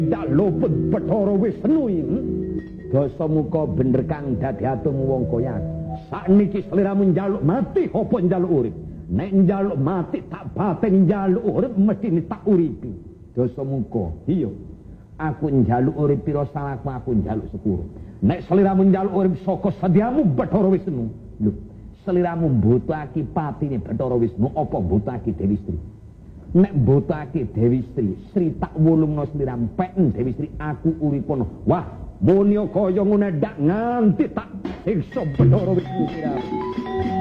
luput Bathara Wisnu iki. Dasamuka bener kang dadi aturmu wong kaya. Sakniki sliramu njaluk mati apa njaluk urip? Nek njaluk mati tak batin njaluk urip mesti tak uripi. Dasamuka. Iya. Aku njaluk urip pira salahku aku njaluk sepuro. Nek sliramu njaluk urip saka sediamu Bathara Wisnu. Lho, sliramu mbutuhake patine Bathara Wisnu apa mbutuhake Dewi Sri? Nek mbutuhake Dewi Sri, Sri tak wulungno sliramu peken Dewi Sri aku uripono. Wah, muni kaya ngene ndak nganti tak siksa Bathara Wisnu sliramu.